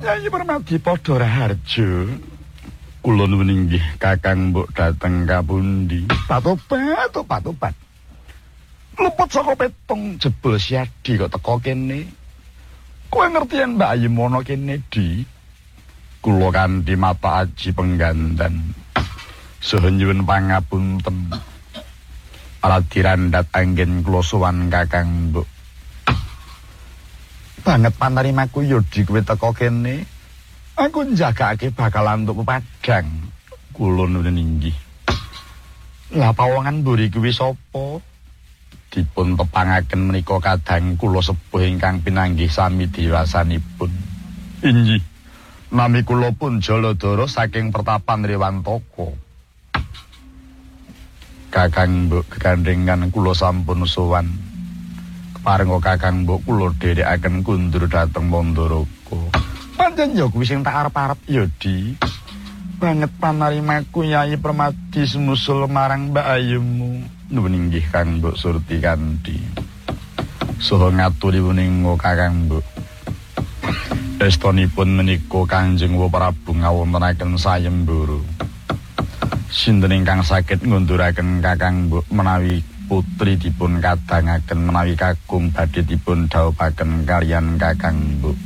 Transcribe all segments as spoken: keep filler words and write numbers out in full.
Nyai Permadi padha raharja. Kula nuwun inggih Kakang mbok dateng kapundi? Patobat, patobat. Luput saka petong jebul siadi kok teko kene. Kowe ngerti yen Mbak Ayu mono kene di? Kula kanthi mata aji penggandan. Saha nyuwun pangapunten. Ala dirandat anggen kula sowan Kakang mbok. Banget panarimaku Yodi kowe teko kene. Aku njagake bakalan untuk pepadang. Kula nuwun inggih. Lah pawongan mburi kuwi sapa? Dipun tepangaken menika kadang kula sepuh ingkang pinanggih sami diwasanipun. Inggih. Nami kula pun Jaladara saking Pertapan Rewantaka. Kakang mbok gegandhengan kula sampun sowan. Keparenga Kakang mbok kula dherekaken kundur dhateng Mandaraka. Pancen ya kuwi sing tak arep-arep ya, Di. Banget panarimaku Nyai Permadi sumusul marang Mbak Ayumu. Nuwun inggih Kang Mbok Surti Kandi. Saha ngaturi wuninga Kakang Mbok. Estunipun menika Kanjeng Prabu ngawontenaken sayembara. Sinten ingkang saged ngunduraken Kakang Mbok menawi putri dipun kadangaken menawi kakung badhe dipun dhawuhaken kaliyan Kakang Mbok.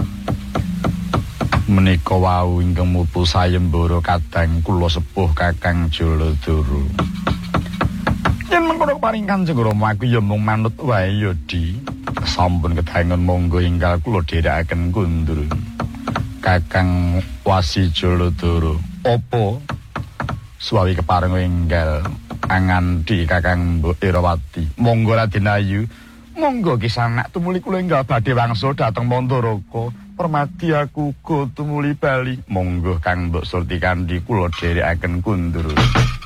Menika wau ingkang mutu sayembara kadang kula sepuh Kakang Jaladara. Yen mengkono paring Kanjeng Rama aku ya mung manut wae ya, Di. Sampun kedangen monggo ingkang kula dherekaken kundur. Kakang Wasi Jaladara. Apa suwawi keparenga enggal angandi Kakang Mbok Irawati. Monggo Raden Ayu, monggo kisanak tumuli kula enggal badhe wangsul dhateng Mandaraka. Permadi aku uga tumuli bali. Monggo Kang Mbok Surti Kandi kula dherekaken kundur.